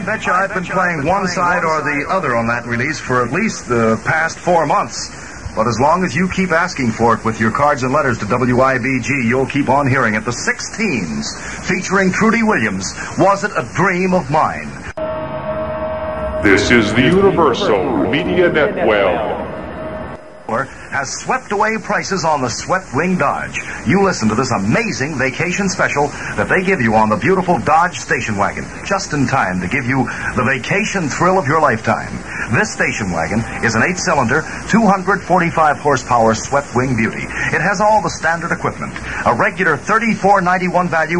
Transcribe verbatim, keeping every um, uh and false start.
I bet you I've been playing one side or the other on that release for at least the past four months. But as long as you keep asking for it with your cards and letters to W I B G, you'll keep on hearing it. The Sixteens, featuring Trudy Williams, Was It a Dream of Mine? This is the Universal Media Network. Has swept away prices on the Swept-Wing Dodge. You listen to this amazing vacation special that they give you on the beautiful Dodge station wagon, just in time to give you the vacation thrill of your lifetime. This station wagon is an eight-cylinder, two hundred forty-five horsepower Swept-Wing beauty. It has all the standard equipment, a regular thirty-four ninety-one value